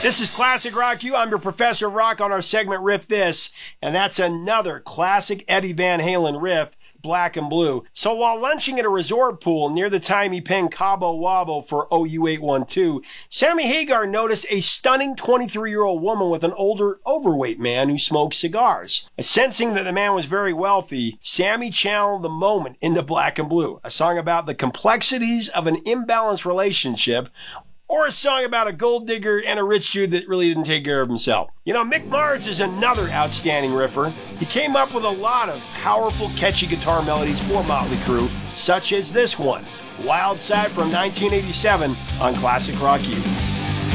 This is Classic Rock U. I'm your professor of rock on our segment Riff This, and that's another classic Eddie Van Halen riff, Black and Blue. So while lunching at a resort pool near the time he penned Cabo Wabo for OU812, Sammy Hagar noticed a stunning 23-year-old woman with an older, overweight man who smoked cigars. Sensing that the man was very wealthy, Sammy channeled the moment into Black and Blue, a song about the complexities of an imbalanced relationship, or a song about a gold digger and a rich dude that really didn't take care of himself. You know, Mick Mars is another outstanding riffer. He came up with a lot of powerful, catchy guitar melodies for Motley Crue, such as this one, Wild Side from 1987 on Classic Rock U.